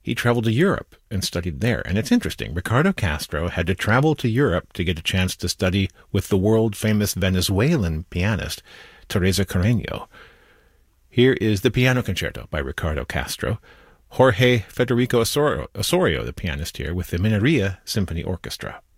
he traveled to Europe and studied there. And it's interesting. Ricardo Castro had to travel to Europe to get a chance to study with the world-famous Venezuelan pianist, Teresa Carreño. Here is the Piano Concerto by Ricardo Castro. Jorge Federico Osorio, the pianist here, with the Mineria Symphony Orchestra.